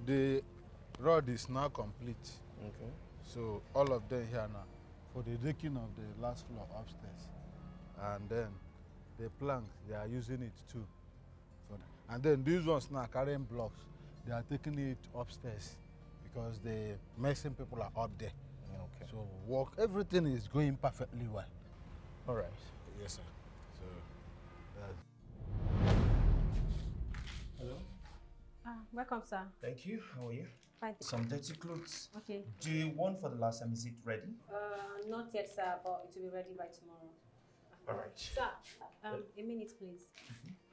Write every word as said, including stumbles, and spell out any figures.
The road is now complete. Okay. So all of them here now for the decking of the last floor upstairs. And then the plank, they are using it too. For and then these ones now carrying blocks, they are taking it upstairs because the mason people are up there. Okay. So work, everything is going perfectly well. All right. Yes, sir. So that's... Hello. Ah, welcome, sir. Thank you. How are you? Fine. Some dirty clothes. Okay. Do you want for the last time? Is it ready? Uh, not yet, sir, but it will be ready by tomorrow. All right. Sir, um, a minute, please. Mm-hmm.